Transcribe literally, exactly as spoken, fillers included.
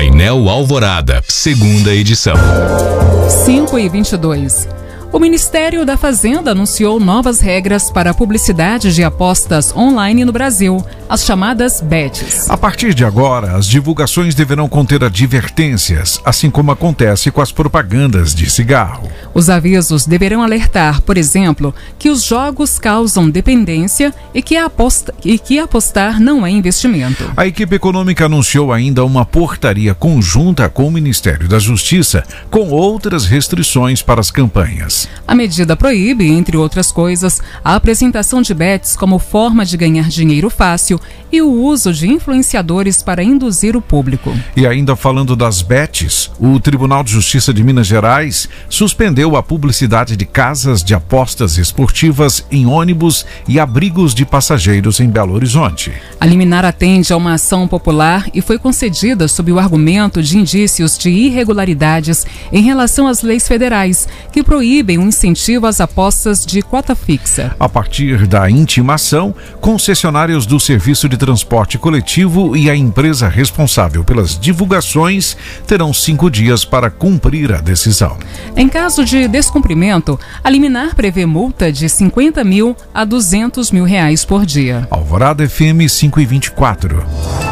Painel Alvorada, segunda edição. cinco e vinte e dois. O Ministério da Fazenda anunciou novas regras para a publicidade de apostas online no Brasil, as chamadas bets. A partir de agora, as divulgações deverão conter advertências, assim como acontece com as propagandas de cigarro. Os avisos deverão alertar, por exemplo, que os jogos causam dependência e que, a aposta, e que apostar não é investimento. A equipe econômica anunciou ainda uma portaria conjunta com o Ministério da Justiça, com outras restrições para as campanhas. A medida proíbe, entre outras coisas, a apresentação de bets como forma de ganhar dinheiro fácil e o uso de influenciadores para induzir o público. E ainda falando das bets, o Tribunal de Justiça de Minas Gerais suspendeu a publicidade de casas de apostas esportivas em ônibus e abrigos de passageiros em Belo Horizonte. A liminar atende a uma ação popular e foi concedida sob o argumento de indícios de irregularidades em relação às leis federais, que proíbem um incentivo às apostas de cota fixa. A partir da intimação, concessionários do serviço de transporte coletivo e a empresa responsável pelas divulgações terão cinco dias para cumprir a decisão. Em caso de descumprimento, a liminar prevê multa de cinquenta mil a duzentos mil reais por dia. Alvorada F M cinco e vinte e quatro.